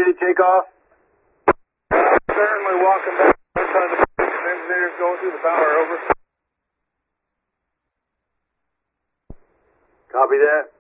ready to take off? Certainly walking back. Engineers going through the power, over. Copy that.